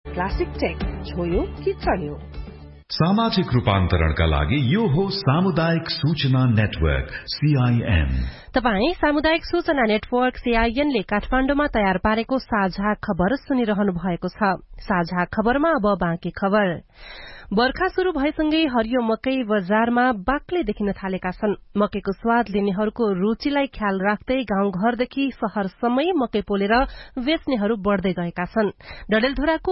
Classic take छोयो कि चल्यो। सामाजिक रूपान्तरणका लागि यो हो सामुदायिक सूचना नेटवर्क CIN। तपाई सामुदायिक सूचना नेटवर्क CIN ले काठमाडौँमा तयार पारेको साझा खबर सुनिरहनु भएको छ। साझा खबरमा अब बाँकी खबर। बर्खा शुरू भएसँगै हरियो मकै बजारमा बाक्लै देखिन थालेका छन्। मकैको स्वाद लिनेहरूको रुचिलाई ख्याल राख्दै गाउँघरदेखि शहरसम्मै मकै पोलेर बेच्नेहरू बढ़दै गएका छन्। डडेलधुराको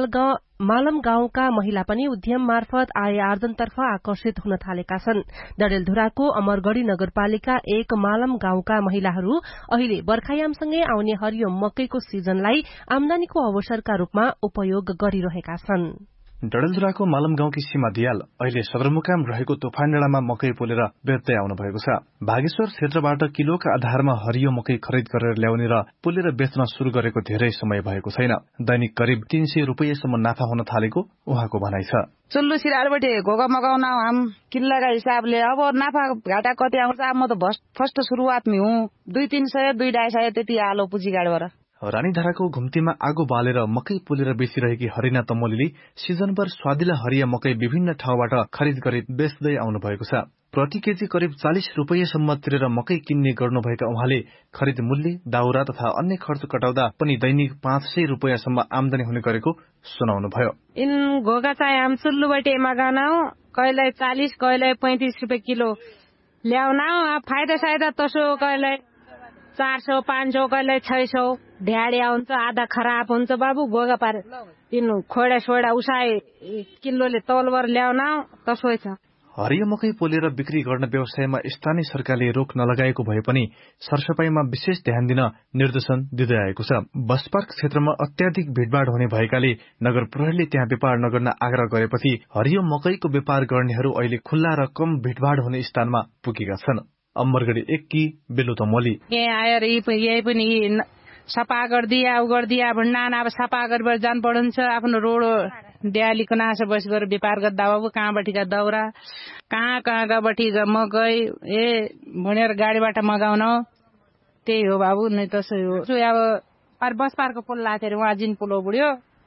मालम गाउँका महिला पनि उद्यम मार्फत आय आर्जनतर्फ आकर्षित हुन थालेका छन्। डडेलधुराको अमरगढ़ी नगरपालिका 1 मालम गाउँका महिलाहरू अहिले बर्खायामसँगै आउने हरियो मकैको सिजनलाई आमदानीको अवसरका रूपमा उपयोग गरिरहेका छन्। डडेलधुराको मालम गाउँकी सीमा दियाल अहिले सदरमुकाम रहेको तोफानडाँडामा मकै पोलेर बेच्दै आउनु भएको छ। भागेश्वर क्षेत्रबाट किलोका आधारमा हरियो मकै खरिद गरेर ल्याउने र पोलेर बेच्न शुरू गरेको धेरै समय भएको छैन। दैनिक करिब 300 रुपैयाँसम्म नाफा हुन थालेको उहाँको भनाइ छ। चुल्लु सिरारबटे घोगा मगाउन हम किल्लाका हिसाबले अब नाफा घाटा कति आउँछ। म त फर्स्ट सुरुवातमै हुँ। 200-300 250 त्यति आलो पुँजी गाडबाट। रानीधाराको घुम्तीमा आगो बालेर मकै पोलेर बेचिरहेकी हरिना तमोलीले सिजनभर स्वादिला हरिया मकै विभिन्न ठाउँबाट खरिद गरी बेच्दै आउनु भएको छ। प्रति केजी करिब 40 रुपैयाँसम्म तिरेर मकै किन्ने गर्नुभएका उहाँले खरिद मूल्य, दाउरा तथा अन्य खर्च कटाउँदा पनि दैनिक 500 रुपैयाँसम्म आमदानी हुने गरेको सुनाउनुभयो। इन घोगा चाहिँ हम चुल्लुबटे मगाउन कहिले 40 कहिले 35 रुपैयाँ किलो ल्याउन फाइदा सायदा तसो कहिले 400-500 कहिले 600 ढ्याडिया हुन्छ, आधा खराब हुन्छ। बाबु गोगा पारे तिन खोडा सोडा उसाए किलोले तौलवर ल्याउन तसो छ। हरियो मकै पोलेर बिक्री गर्न व्यवसायमा स्थानीय सरकारले रोक नलगाएको भए पनि सरसफाईमा विशेष ध्यान दिन निर्देशन दिँदै आएको छ। बस पार्क क्षेत्रमा अत्याधिक भिडभाड हुने भएकाले नगर प्रहरीले त्यहाँ व्यापार नगर्न आग्रह गरेपछि हरियो मकैको व्यापार गर्नेहरू अहिले खुल्ला र कम भिडभाड हुने स्थानमा पुगेका छन्। अमरगढ़ी 1 की बेलु तमोली आएर यही पनि सफा गरिदिया भन्नान अब सफा गरेर जान पड़न्छ। आफ्नो रोड ड्यालीको नास बस गरेर व्यापार गर्दा बाबु कहाँबाटका दौरा कहाँबाटी मकै भनेर गाडीबाट मगाउन त्यही हो बाबु। नै तसै हो। अब बस पार्कको पुल लाथेर उहाँ जिन पुल बुढ्यो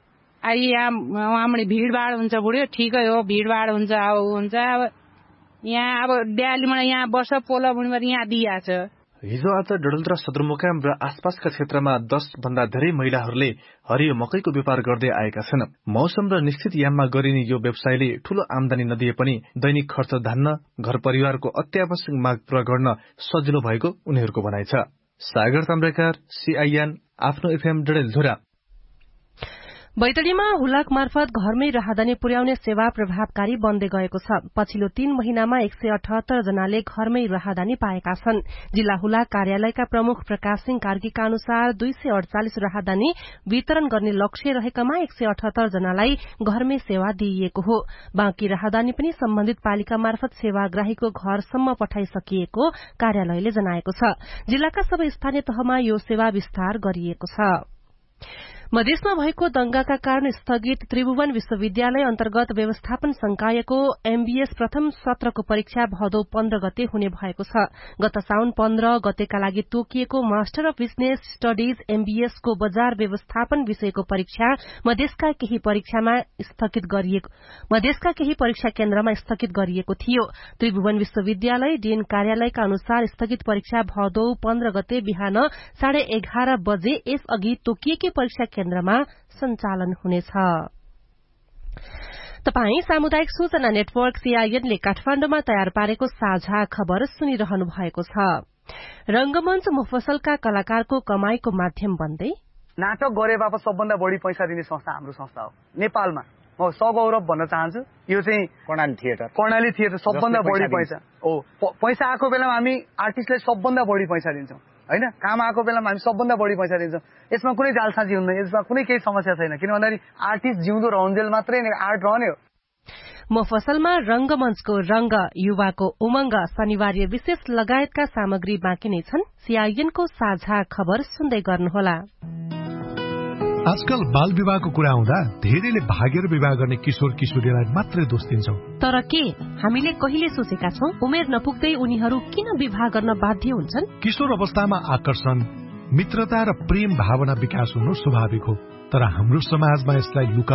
यहाँ भिडभाड हुन्छ बुढ्यो। ठिकै हो भिडभाड हुन्छ अब हुन्छ। अब यहाँ अब ड्यालीमा यहाँ बस पोल बुढ्यो यहाँ दिया छ। हिजो आज डडेलधुरा सदरमुकाम र आसपासका क्षेत्रमा 10 भन्दा धेरै महिलाहरूले हरियो मकैको व्यापार गर्दै आएका छन्। मौसम र निश्चित याममा गरिने यो व्यवसायले ठूलो आमदानी नदिए पनि दैनिक खर्च धान्न, घर परिवारको अत्यावश्यक माग पूरा गर्न सजिलो भएको उनीहरूको भनाइ छ। सागर ताम्रेकार, CIN आफ्नो FM डडेलधुरा। बैतडीमा हुलाक मार्फत घरमै राहदानी पुर्याउने सेवा प्रभावकारी बन्दै गएको छ। पछिल्लो 3 महिनामा 178 जनाले घरमै राहदानी पाएका छन्। जिल्ला हुलाक कार्यालयका प्रमुख प्रकाश सिंह कार्कीका अनुसार 248 राहदानी वितरण गर्ने लक्ष्य रहेकामा 178 जनालाई घरमै सेवा दिइएको हो। बाँकी राहदानी पनि सम्बन्धित पालिका मार्फत सेवाग्राहीको घरसम्म पठाइसकिएको कार्यालयले जनाएको छ। जिल्लाका सबै स्थानीय तहमा यो सेवा विस्तार गरिएको छ। मधेसमा भएको दंगाका कारण स्थगित त्रिभुवन विश्वविद्यालय अन्तर्गत व्यवस्थापन संकायको MBS प्रथम सत्रको परीक्षा भदौ 15 गते हुने भएको छ। गत साउन 15 गतेका लागि तोकिएको master of business studies MBS को बजार व्यवस्थापन विषयको परीक्षा मधेसका केही परीक्षा केन्द्रमा स्थगित गरिएको थियो। त्रिभुवन विश्वविद्यालय डीन कार्यालयका अनुसार स्थगित परीक्षा भदौ 15 गते बिहान 11:30 बजे यसअघि तोकिएकै परीक्षा केन्द्रमा सञ्चालन हुनेछ। तपाई सामुदायिक सूचना नेटवर्क CIN ले काठमाडौँमा तयार पारेको साझा खबर सुनिरहनु भएको छ। रंगमञ्च मुफसलका कलाकारको कमाईको माध्यम बन्दै नाटक गरे बापत सबभन्दा बढी पैसा दिने संस्था हाम्रो संस्था हो नेपालमा। म सगौरव भन्न चाहन्छु यो चाहिँ कर्णाली थिएटर सबभन्दा बढी पैसा हो। पैसा आएको बेलामा हामी आर्टिस्टलाई सबभन्दा बढी पैसा दिन्छौं हैन। काम आएको बेलामा हामी सबभन्दा बढी पैसा दिन्छौं। यसमा कुनै जालसाजी हुँदैन, यसमा कुनै केही समस्या छैन। किन भन्दाखेरि आर्टिस्ट जिउँदो रहन्जेल मात्रै आर्ट रहने हो। मफसलमा रंगमञ्चको रंग, युवाको उमंग, शनिवार्य विशेष लगायतका सामग्री बाँकी नै छन्। CIN को साझा खबर सुन्दै गर्नुहोला। आजकल बाल विवाहको कुरा आउँदा धेरैले भागेर विवाह गर्ने किशोर किशोरीलाई मात्रै दोष दिन्छौं। तर के हामीले कहिले सोचेका छौं उमेर नपुग्दै उनीहरू किन विवाह गर्न बाध्य हुन्छन्? किशोर अवस्थामा आकर्षण, मित्रता र प्रेम भावना विकास हुनु स्वाभाविक हो। तर हाम्रो समाजमा यसलाई